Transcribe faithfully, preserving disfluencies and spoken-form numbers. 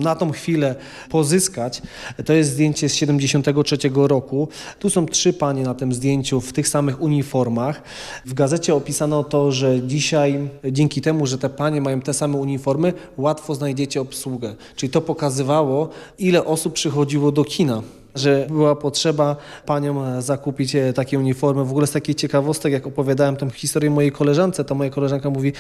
na tą chwilę pozyskać. To jest zdjęcie z siedemdziesiątego trzeciego roku. Tu są trzy panie na tym zdjęciu w tych samych uniformach. W gazecie opisano to, że dzisiaj dzięki temu, że te panie mają te same uniformy, łatwo znajdziecie obsługę. Czyli to pokazywało, ile osób przychodziło do kina, że była potrzeba paniom zakupić takie uniformy. W ogóle z takich ciekawostek, jak opowiadałem tę historię mojej koleżance, to moja koleżanka mówi,